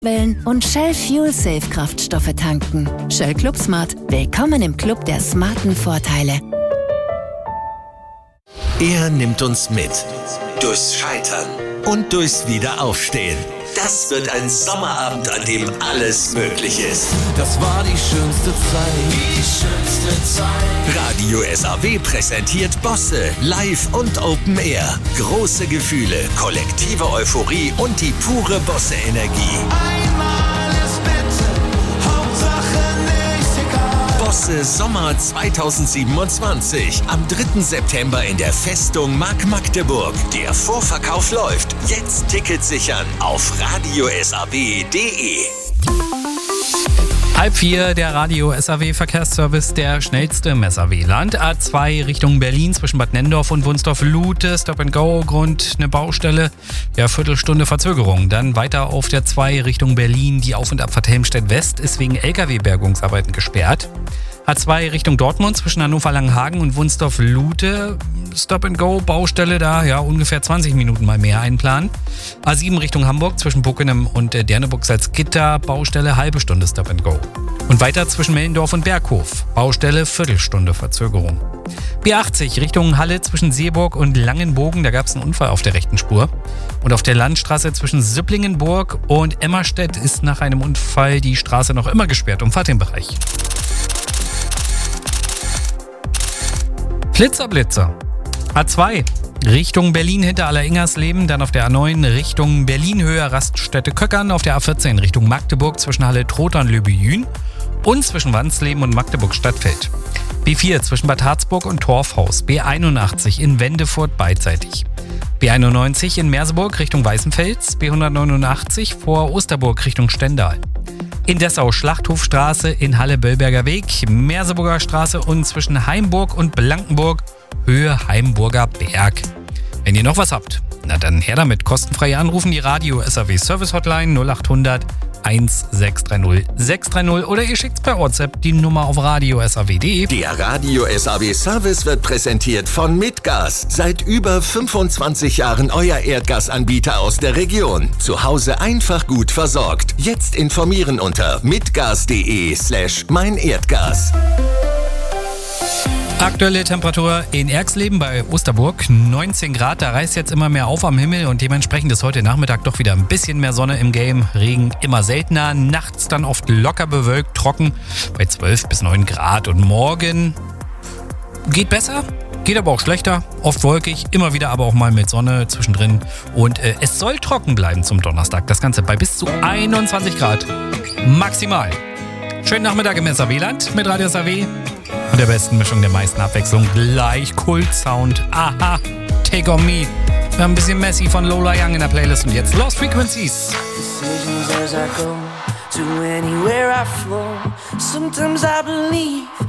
Wellen und Shell Fuel Safe Kraftstoffe tanken. Shell Club Smart. Willkommen im Club der smarten Vorteile. Er nimmt uns mit. Durchs Scheitern und durchs Wiederaufstehen. Das wird ein Sommerabend, an dem alles möglich ist. Das war die schönste Zeit. Radio SAW präsentiert Bosse live und Open Air. Große Gefühle, kollektive Euphorie und die pure Bosse-Energie. Einmal ist bitte, Hauptsache nicht egal. Bosse Sommer 2027. Am 3. September in der Festung Mark Magdeburg. Der Vorverkauf läuft. Jetzt Tickets sichern auf radiosaw.de. 3:30, der Radio SAW Verkehrsservice, der schnellste im SAW-Land. A2 Richtung Berlin zwischen Bad Nenndorf und Wunstorf-Lute, Stop and Go, Grund eine Baustelle, ja, Viertelstunde Verzögerung. Dann weiter auf der 2 Richtung Berlin, die Auf- und Abfahrt Helmstedt West ist wegen LKW-Bergungsarbeiten gesperrt. A2 Richtung Dortmund zwischen Hannover-Langenhagen und Wunstorf-Lute, Stop and Go, Baustelle, da ja ungefähr 20 Minuten mal mehr einplanen. A7 Richtung Hamburg zwischen Bockenem und Derneburg-Salzgitter, Baustelle, halbe Stunde Stop and Go. Und weiter zwischen Mellendorf und Berghof, Baustelle, Viertelstunde Verzögerung. B80 Richtung Halle zwischen Seeburg und Langenbogen, da gab es einen Unfall auf der rechten Spur. Und auf der Landstraße zwischen Sipplingenburg und Emmerstedt ist nach einem Unfall die Straße noch immer gesperrt. Umfahrt den Bereich. Blitzer. A2 Richtung Berlin hinter Alleringersleben, dann auf der A9 Richtung Berlin Höhe Raststätte Köckern, auf der A14 Richtung Magdeburg zwischen Halle Trotha und Löbejün und zwischen Wansleben und Magdeburg Stadtfeld. B4 zwischen Bad Harzburg und Torfhaus, B81 in Wendefurt beidseitig. B91 in Merseburg Richtung Weißenfels, B189 vor Osterburg Richtung Stendal. In Dessau Schlachthofstraße, in Halle Böllberger Weg, Merseburger Straße und zwischen Heimburg und Blankenburg, Höhe Heimburger Berg. Wenn ihr noch was habt, na dann her damit. Kostenfrei anrufen, die Radio SAW Service Hotline 0800 1630 630 oder ihr schickt's per WhatsApp die Nummer auf radiosaw.de. Der Radio SAW Service wird präsentiert von Mitgas. Seit über 25 Jahren euer Erdgasanbieter aus der Region. Zu Hause einfach gut versorgt. Jetzt informieren unter mitgas.de/meinerdgas. Aktuelle Temperatur in Erxleben bei Osterburg 19 Grad. Da reißt jetzt immer mehr auf am Himmel und dementsprechend ist heute Nachmittag doch wieder ein bisschen mehr Sonne im Game. Regen immer seltener, nachts dann oft locker bewölkt, trocken bei 12 bis 9 Grad. Und morgen geht besser, geht aber auch schlechter, oft wolkig, immer wieder aber auch mal mit Sonne zwischendrin. Und es soll trocken bleiben zum Donnerstag. Das Ganze bei bis zu 21 Grad maximal. Schönen Nachmittag im SAW-Land mit Radio SAW. Und der besten Mischung der meisten Abwechslung. Gleich Kult-Sound. Aha, Take On Me. Wir haben ein bisschen Messi von Lola Young in der Playlist. Und jetzt Lost Frequencies. Decisions as I go to anywhere I flow. Sometimes I believe